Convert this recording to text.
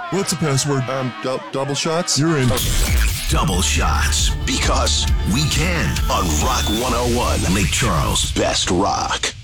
What's the password? Double shots? You're in. Double shots, because we can on Rock 101, Lake Charles' best rock.